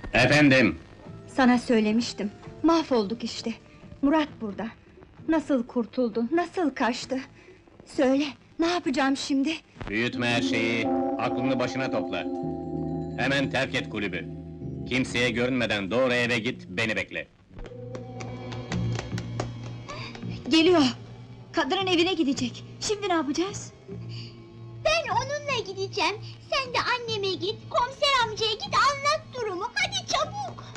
Efendim? Sana söylemiştim. Mahvolduk işte. Murat burada. Nasıl kurtuldu, nasıl kaçtı? Söyle, ne yapacağım şimdi? Büyütme her şeyi, aklını başına topla. Hemen terk et kulübü. Kimseye görünmeden doğru eve git, beni bekle. Geliyor! Kadının evine gidecek. Şimdi ne yapacağız? Ben onunla gideceğim. Sen de anneme git, komiser amcaya git, anlat durumu. Hadi çabuk!